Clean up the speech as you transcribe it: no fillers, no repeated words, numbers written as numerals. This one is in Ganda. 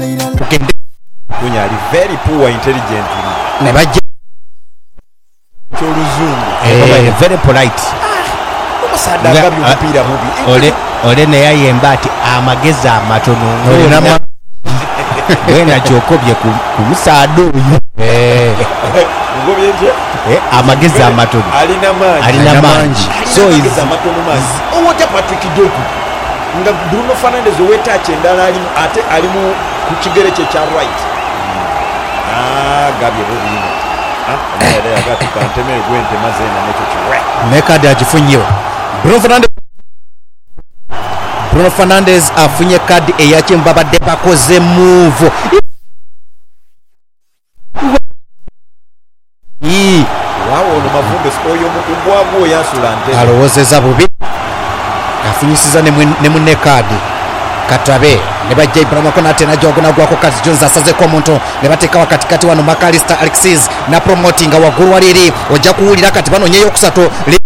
Kunya ali very poor intelligent. Ne bajja Choruzungu. Very polite. Omusadaga by'omupiira mubi. Ole ne yayemba ati amagezi amatono. Wena kyokobye ku musaado oyo. Ngobye nje. Amagezi amatono. Alina mangi. So is amatono mangi. Owota Patrick Doku. Nga Bruno Fernandes owetache ndala alimu ku kigere kye kya right. Gabye bobino. Nere agati kantemere gwente mazena necho kiwe. Mekadi agifunyewo. Bruno Fernandes afunye kadi eyakimba badde bakoze move. Wawo no mavumbe oyo mukubwagwo yasulante. Alowozeza bubi. Afunyisiza ne munne kadi. Katabe ne bajja Ibrahima Konate na jogona gwako kazi Jones asaze ko muntu ne bateka wakati kati wano McAllister Alexis na promoting waguru waliri ojja kuwulira kati bano nyeyo kusato